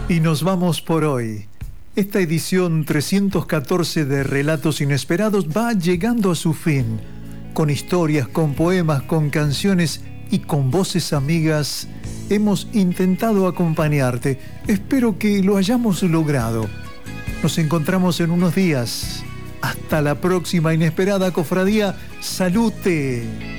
Y nos vamos por hoy. Esta edición 314 de Relatos Inesperados va llegando a su fin. Con historias, con poemas, con canciones y con voces amigas, hemos intentado acompañarte. Espero que lo hayamos logrado. Nos encontramos en unos días. Hasta la próxima inesperada cofradía. ¡Salute!